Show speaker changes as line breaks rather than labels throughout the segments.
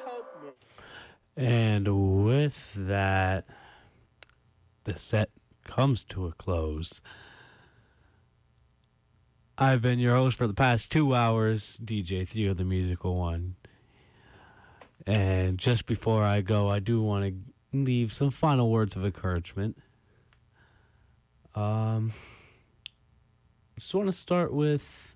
And with that, the set comes to a close. I've been your host for the past 2 hours, DJ Theo, the musical one. And just before I go, I do want to leave some final words of encouragement. Just want to start with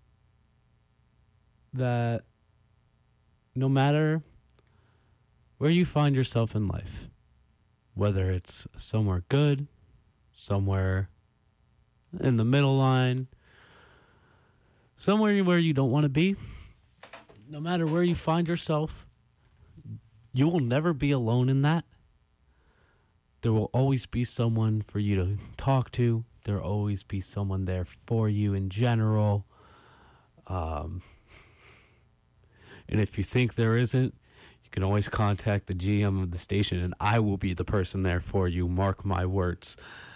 that no matter where you find yourself in life, whether it's somewhere good, somewhere in the middle line, somewhere where you don't want to be, no matter where you find yourself, you will never be alone in that. There will always be someone for you to talk to. There will always be someone there for you in general. And if you think there isn't, you can always contact the GM of the station, and I will be the person there for you. Mark my words.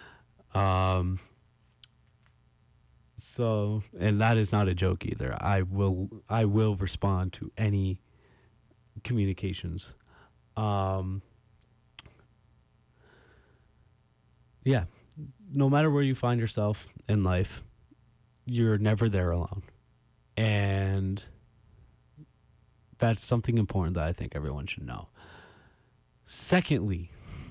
So, and that is not a joke either. I will respond to any communications. Yeah, no matter where you find yourself in life, you're never there alone. And that's something important that I think everyone should know. Secondly,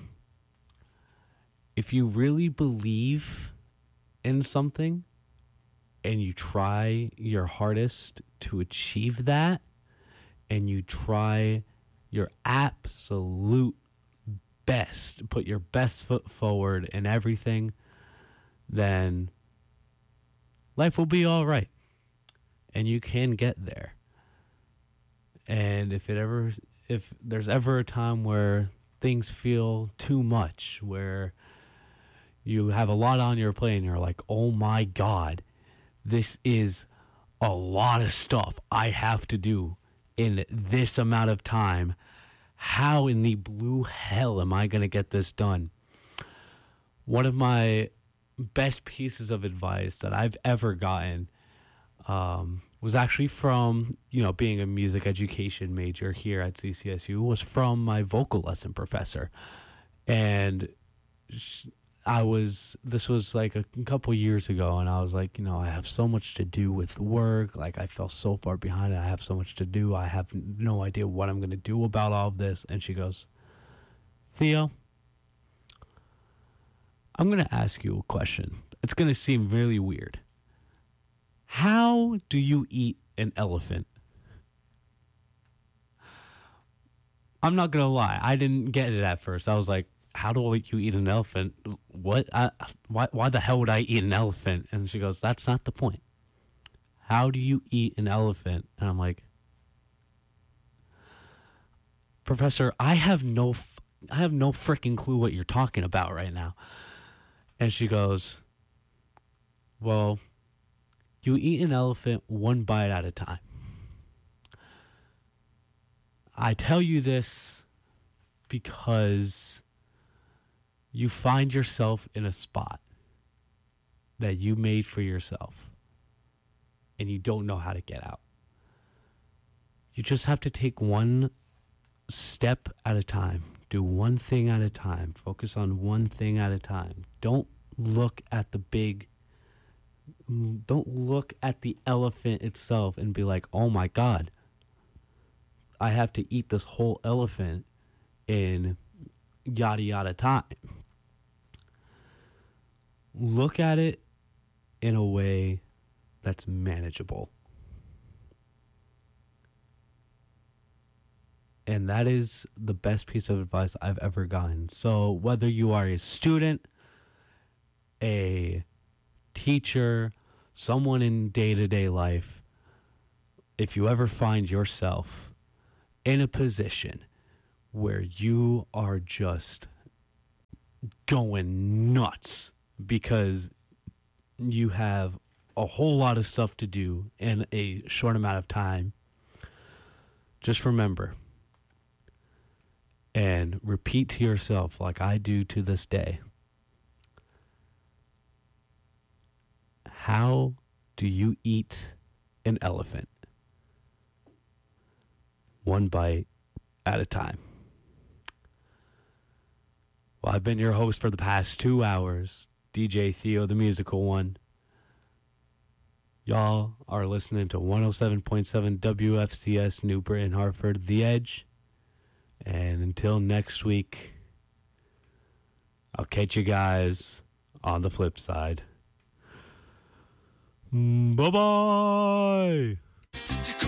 if you really believe in something and you try your hardest to achieve that, and you try your absolute best, put your best foot forward in everything, then life will be all right. And you can get there. And if there's ever a time where things feel too much, where you have a lot on your plate and you're like, oh my God, this is a lot of stuff I have to do in this amount of time. How in the blue hell am I going to get this done? One of my best pieces of advice that I've ever gotten was actually from, being a music education major here at CCSU, was from my vocal lesson professor. And this was like a couple years ago, and I was like, I have so much to do with work. Like, I fell so far behind it. I have so much to do. I have no idea what I'm going to do about all of this. And she goes, Theo, I'm going to ask you a question. It's going to seem really weird. How do you eat an elephant? I'm not going to lie. I didn't get it at first. I was like, how do you eat an elephant? What? Why the hell would I eat an elephant? And she goes, that's not the point. How do you eat an elephant? And I'm like, Professor, I have no freaking clue what you're talking about right now. And she goes, well, you eat an elephant one bite at a time. I tell you this because you find yourself in a spot that you made for yourself and you don't know how to get out. You just have to take one step at a time. Do one thing at a time. Focus on one thing at a time. Don't look at the elephant itself and be like, oh my God, I have to eat this whole elephant in yada yada time. Look at it in a way that's manageable. And that is the best piece of advice I've ever gotten. So whether you are a student, a teacher, someone in day-to-day life, if you ever find yourself in a position where you are just going nuts because you have a whole lot of stuff to do in a short amount of time, just remember and repeat to yourself, like I do to this day, how do you eat an elephant? One bite at a time. Well, I've been your host for the past 2 hours, DJ Theo, the musical one. Y'all are listening to 107.7 WFCS New Britain Hartford, The Edge. And until next week, I'll catch you guys on the flip side. Bye-bye!